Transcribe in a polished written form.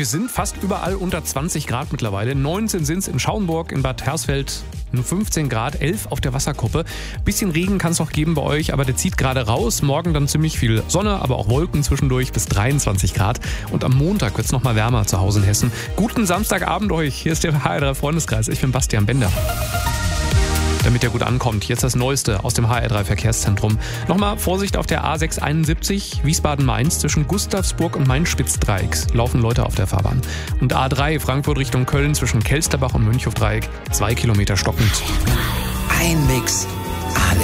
wir sind fast überall unter 20 Grad mittlerweile. 19 sind es in Schauenburg, in Bad Hersfeld, nur 15 Grad, 11 auf der Wasserkuppe. Bisschen Regen kann es noch geben bei euch, aber der zieht gerade raus. Morgen dann ziemlich viel Sonne, aber auch Wolken zwischendurch bis 23 Grad. Und am Montag wird es nochmal wärmer zu Hause in Hessen. Guten Samstagabend euch. Hier ist der HR3 Freundeskreis. Ich bin Bastian Bender. Damit ihr gut ankommt, jetzt das Neueste aus dem HR3 Verkehrszentrum. Nochmal Vorsicht auf der A671 Wiesbaden-Mainz zwischen Gustavsburg und Main-Spitz-Dreiecks. Laufen Leute auf der Fahrbahn. Und A3 Frankfurt Richtung Köln zwischen Kelsterbach und Mönchhofdreieck. 2 Kilometer stockend. Ein Mix.